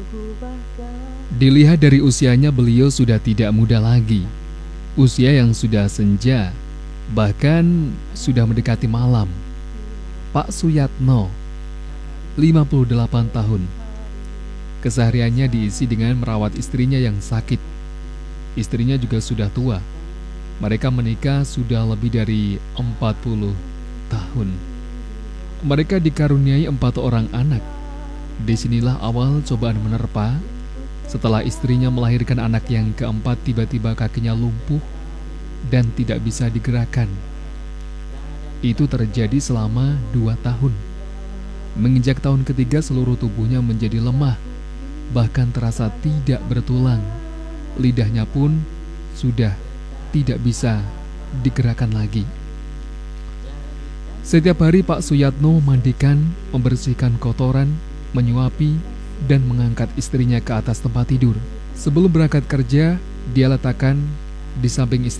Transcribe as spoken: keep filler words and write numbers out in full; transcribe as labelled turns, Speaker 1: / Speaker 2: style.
Speaker 1: Dilihat dari usianya, beliau sudah tidak muda lagi. Usia yang sudah senja, bahkan sudah mendekati malam. Pak Suyatno, lima puluh delapan tahun. Kesehariannya diisi dengan merawat istrinya yang sakit. Istrinya juga sudah tua. Mereka menikah sudah lebih dari empat puluh tahun. Mereka dikaruniai empat orang anak. Disinilah awal cobaan menerpa. Setelah istrinya melahirkan anak yang keempat, tiba-tiba kakinya lumpuh dan tidak bisa digerakkan. Itu terjadi selama dua tahun. Menginjak tahun ketiga, seluruh tubuhnya menjadi lemah, bahkan terasa tidak bertulang. Lidahnya pun sudah tidak bisa digerakkan lagi. Setiap hari Pak Suyatno memandikan, membersihkan kotoran, menyuapi, dan mengangkat istrinya ke atas tempat tidur. Sebelum berangkat kerja, dia letakkan di samping istri